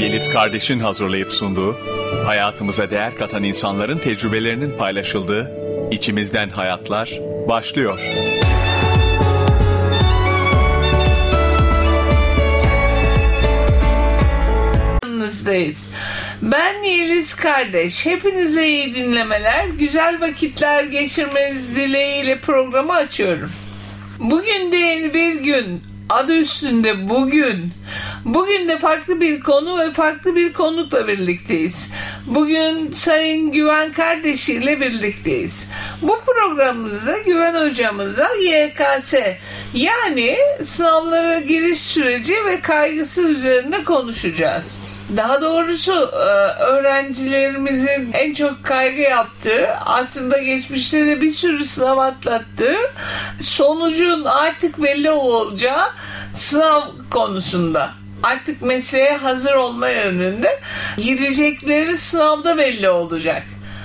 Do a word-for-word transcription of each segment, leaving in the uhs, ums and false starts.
Yeliz Kardeş'in hazırlayıp sunduğu, hayatımıza değer katan insanların tecrübelerinin paylaşıldığı İçimizden Hayatlar başlıyor. Ben Yeliz Kardeş. Hepinize iyi dinlemeler, güzel vakitler geçirmeniz dileğiyle programı açıyorum. Bugün de yeni bir gün. Adı üstünde bugün. Bugün de farklı bir konu ve farklı bir konukla birlikteyiz. Bugün Sayın Güven Kardeş ile birlikteyiz. Bu programımızda Güven hocamıza Y K S yani sınavlara giriş süreci ve kaygısı üzerine konuşacağız. Daha doğrusu öğrencilerimizin en çok kaygı yaptığı, aslında geçmişte de bir sürü sınav atlattığı, sonucun artık belli olacağı sınav konusunda. Artık mesleğe hazır olma yönünde girecekleri sınavda belli olacak.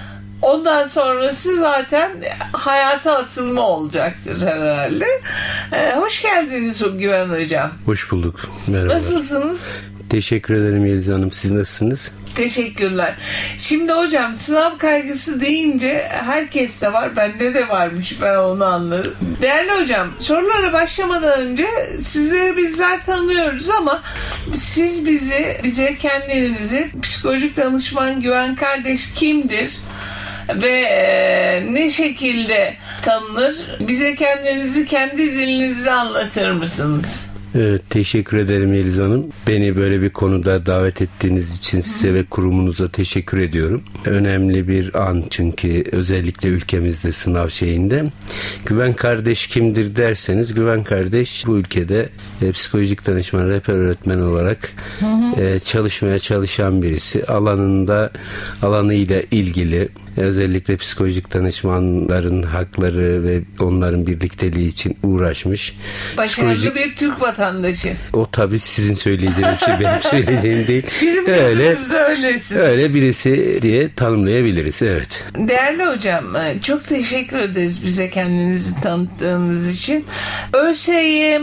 Ondan sonrası zaten hayata atılma olacaktır herhalde. Ee, hoş geldiniz Güven Hocam. Hoş bulduk. Merhaba. Nasılsınız? Teşekkür ederim Yeliz Hanım. Siz nasılsınız? Teşekkürler. Şimdi hocam sınav kaygısı deyince herkeste var. Bende de varmış. Ben onu anladım. Değerli hocam, sorulara başlamadan önce sizleri bizler tanıyoruz ama siz bizi, bize kendinizi psikolojik danışman Güven Kardeş kimdir? Ve e, ne şekilde tanınır? Bize kendinizi kendi dilinizde anlatır mısınız? Evet, teşekkür ederim Yeliz Hanım. Beni böyle bir konuda davet ettiğiniz için size ve kurumunuza teşekkür ediyorum. Önemli bir an çünkü özellikle ülkemizde sınav şeyinde. Güven Kardeş kimdir derseniz, Güven Kardeş bu ülkede e, psikolojik danışman, rehber öğretmen olarak e, çalışmaya çalışan birisi. Alanında, alanıyla ilgili özellikle psikolojik danışmanların hakları ve onların birlikteliği için uğraşmış. Başarılı Psikolojik... bir Türk vatandaşı. O tabii sizin söyleyeceğiniz şey benim söyleyeceğim değil. Bizim öyle, öylesiniz. öyle birisi diye tanımlayabiliriz. Evet. Değerli hocam, çok teşekkür ederiz bize kendinizi tanıttığınız için. ÖSYM,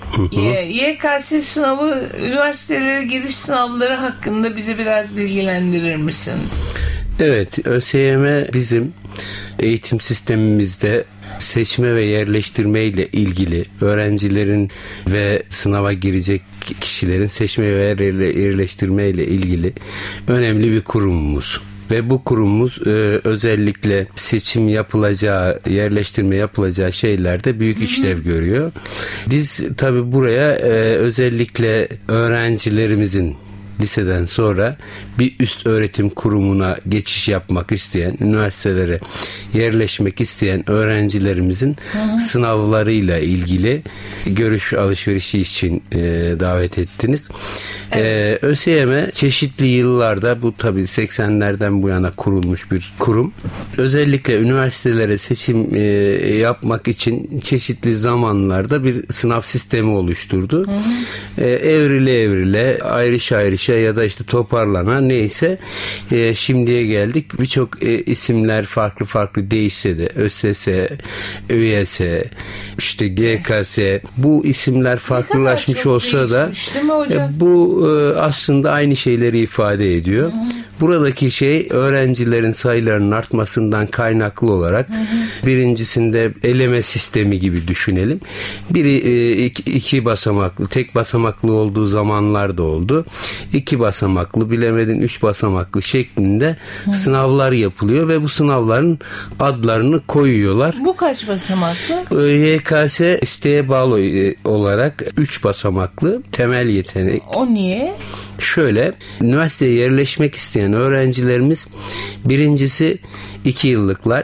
Y K S sınavı, üniversitelere giriş sınavları hakkında bizi biraz bilgilendirir misiniz? Evet, ÖSYM bizim eğitim sistemimizde seçme ve yerleştirme ile ilgili öğrencilerin ve sınava girecek kişilerin seçme ve yerleştirme ile ilgili önemli bir kurumumuz. Ve bu kurumumuz e, özellikle seçim yapılacağı, yerleştirme yapılacağı şeylerde büyük işlev görüyor. Biz tabii buraya e, özellikle öğrencilerimizin liseden sonra bir üst öğretim kurumuna geçiş yapmak isteyen, üniversitelere yerleşmek isteyen öğrencilerimizin hı hı. sınavlarıyla ilgili görüş alışverişi için e, davet ettiniz. Evet. E, ÖSYM çeşitli yıllarda, bu tabii seksenlerden bu yana kurulmuş bir kurum. Özellikle üniversitelere seçim e, yapmak için çeşitli zamanlarda bir sınav sistemi oluşturdu. Hı hı. E, evrile evrile, ayrış ayrış ya da işte toparlana neyse e, şimdiye geldik. Birçok e, isimler farklı farklı değişse de ÖSS, ÖYS, işte G K S, bu isimler farklılaşmış olsa da e, bu e, aslında aynı şeyleri ifade ediyor. Hı hı. Buradaki şey öğrencilerin sayılarının artmasından kaynaklı olarak hı hı. birincisinde eleme sistemi gibi düşünelim. Biri e, iki, iki basamaklı, tek basamaklı olduğu zamanlar da oldu. İki basamaklı, bilemedin üç basamaklı şeklinde hı. sınavlar yapılıyor ve bu sınavların adlarını koyuyorlar. Bu kaç basamaklı? Y K S isteğe bağlı olarak üç basamaklı temel yetenek. O niye? Şöyle, üniversiteye yerleşmek isteyen öğrencilerimiz birincisi iki yıllıklar,